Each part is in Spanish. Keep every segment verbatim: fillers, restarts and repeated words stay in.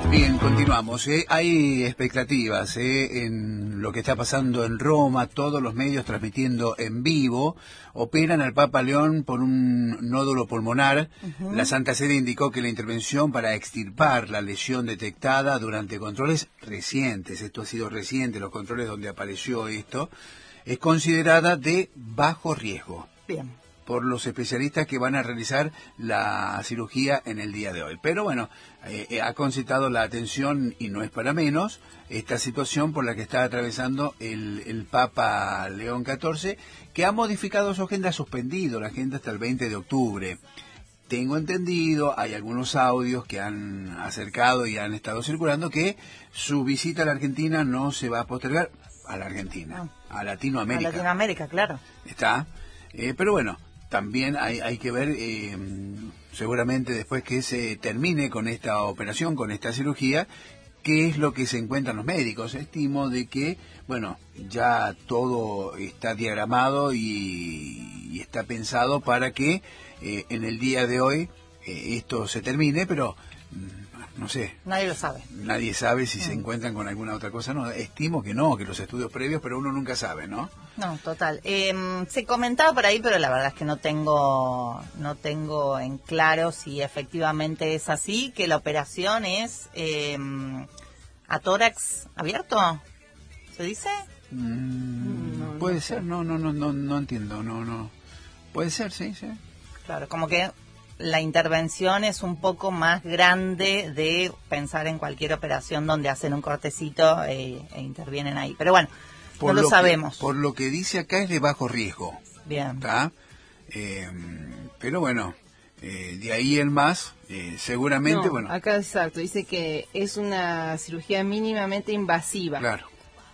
Bien, continuamos. ¿eh? Hay expectativas ¿eh? en lo que está pasando en Roma, todos los medios transmitiendo en vivo. Operan al Papa León por un nódulo pulmonar. Uh-huh. La Santa Sede indicó que la intervención para extirpar la lesión detectada durante controles recientes, esto ha sido reciente, los controles donde apareció esto, es considerada de bajo riesgo. Bien. Por los especialistas que van a realizar la cirugía en el día de hoy. Pero bueno, eh, ha concitado la atención, y no es para menos, esta situación por la que está atravesando el, el Papa León catorce, que ha modificado su agenda, ha suspendido la agenda hasta el veinte de octubre. Tengo entendido, hay algunos audios que han acercado y han estado circulando, que su visita a la Argentina no se va a postergar. A la Argentina, no. a Latinoamérica. A Latinoamérica, claro. Está, eh, pero bueno, también hay, hay que ver, eh, seguramente después que se termine con esta operación, con esta cirugía, qué es lo que se encuentran los médicos. Estimo de que, bueno, ya todo está diagramado y, y está pensado para que eh, en el día de hoy eh, esto se termine, pero no sé. Nadie lo sabe. Nadie sabe si mm. se encuentran con alguna otra cosa. No, estimo que no, que los estudios previos, pero uno nunca sabe, ¿no? No, total. Eh, se comentaba por ahí, pero la verdad es que no tengo, no tengo en claro si efectivamente es así, que la operación es eh, a tórax abierto, ¿se dice? Mm, no, puede no ser, sé. no, no, no, no, no entiendo, no, no. Puede ser, sí, sí. Claro, como que la intervención es un poco más grande de pensar en cualquier operación donde hacen un cortecito eh, e intervienen ahí. Pero bueno, por no lo, lo sabemos. Que, por lo que dice acá es de bajo riesgo. Bien. ¿Está? Eh, pero bueno, eh, de ahí en más, eh, seguramente, no, bueno. Acá exacto, dice que es una cirugía mínimamente invasiva. Claro.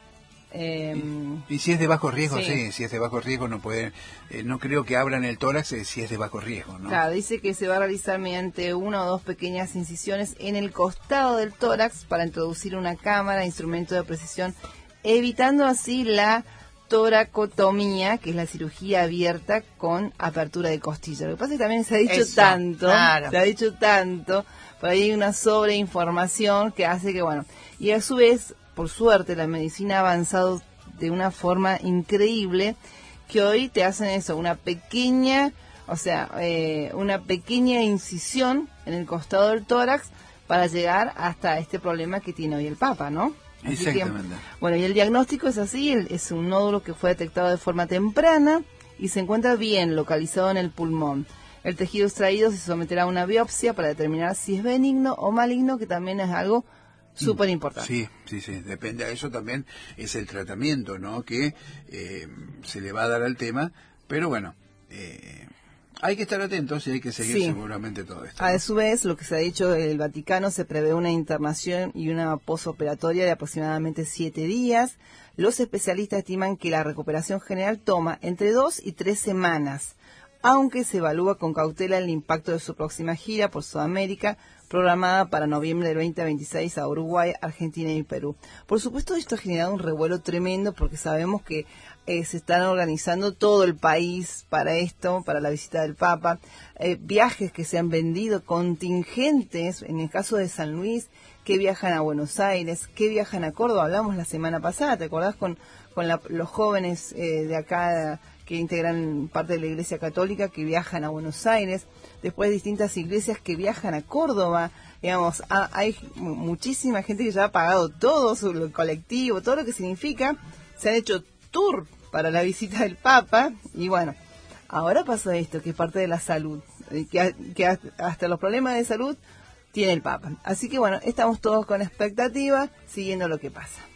Eh, y, y si es de bajo riesgo, sí, sí si es de bajo riesgo no puede, eh, no creo que abran el tórax eh, si es de bajo riesgo, ¿no? Claro, dice que se va a realizar mediante una o dos pequeñas incisiones en el costado del tórax para introducir una cámara, instrumento de precisión, evitando así la toracotomía, que es la cirugía abierta con apertura de costilla. Lo que pasa es que también se ha dicho Eso, tanto, claro. se ha dicho tanto, por ahí hay una sobreinformación que hace que, bueno, y a su vez, por suerte, la medicina ha avanzado de una forma increíble, que hoy te hacen eso, una pequeña, o sea, eh, una pequeña incisión en el costado del tórax para llegar hasta este problema que tiene hoy el Papa, ¿no? Así Exactamente. Que, bueno, y el diagnóstico es así, es un nódulo que fue detectado de forma temprana y se encuentra bien localizado en el pulmón. El tejido extraído se someterá a una biopsia para determinar si es benigno o maligno, que también es algo súper importante. Sí, sí, sí, depende de eso también, es el tratamiento, ¿no? Que eh, se le va a dar al tema, pero bueno, eh, hay que estar atentos y hay que seguir sí. seguramente todo esto, ¿no? A su vez, lo que se ha dicho del Vaticano, se prevé una internación y una posoperatoria de aproximadamente siete días. Los especialistas estiman que la recuperación general toma entre dos y tres semanas, aunque se evalúa con cautela el impacto de su próxima gira por Sudamérica, programada para noviembre del veinte veintiséis a Uruguay, Argentina y Perú. Por supuesto, esto ha generado un revuelo tremendo porque sabemos que eh, se están organizando todo el país para esto, para la visita del Papa. Eh, viajes que se han vendido, contingentes, en el caso de San Luis, que viajan a Buenos Aires, que viajan a Córdoba. Hablamos la semana pasada, ¿te acordás? Con, con la, los jóvenes eh, de acá que integran parte de la Iglesia Católica que viajan a Buenos Aires. Después distintas iglesias que viajan a Córdoba, digamos, ha, hay muchísima gente que ya ha pagado todo, su colectivo, todo lo que significa, se han hecho tour para la visita del Papa, y bueno, ahora pasa esto, que es parte de la salud, que, que hasta los problemas de salud tiene el Papa. Así que bueno, estamos todos con expectativa, siguiendo lo que pasa.